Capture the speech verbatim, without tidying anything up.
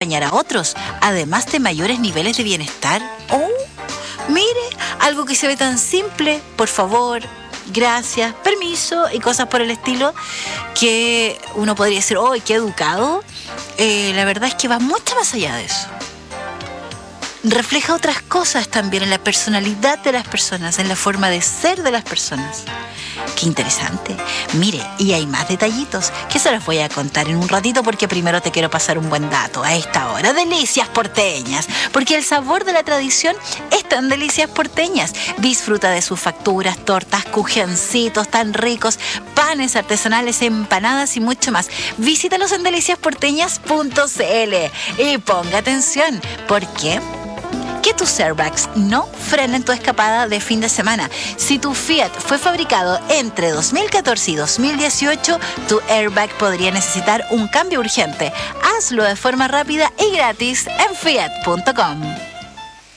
acompañar a otros, además de mayores niveles de bienestar. Oh, mire, algo que se ve tan simple, por favor, gracias, permiso y cosas por el estilo, que uno podría decir, ¡oh, qué educado! Eh, la verdad es que va mucho más allá de eso. Refleja otras cosas también en la personalidad de las personas, en la forma de ser de las personas. ¡Qué interesante! Mire, y hay más detallitos que se los voy a contar en un ratito, porque primero te quiero pasar un buen dato a esta hora. Delicias Porteñas, porque el sabor de la tradición está en Delicias Porteñas. Disfruta de sus facturas, tortas, cujancitos tan ricos, panes artesanales, empanadas y mucho más. Visítalos en delicias porteñas punto c l y ponga atención, porque que tus airbags no frenen tu escapada de fin de semana. Si tu Fiat fue fabricado entre dos mil catorce y dos mil dieciocho, tu airbag podría necesitar un cambio urgente. Hazlo de forma rápida y gratis en fiat punto com.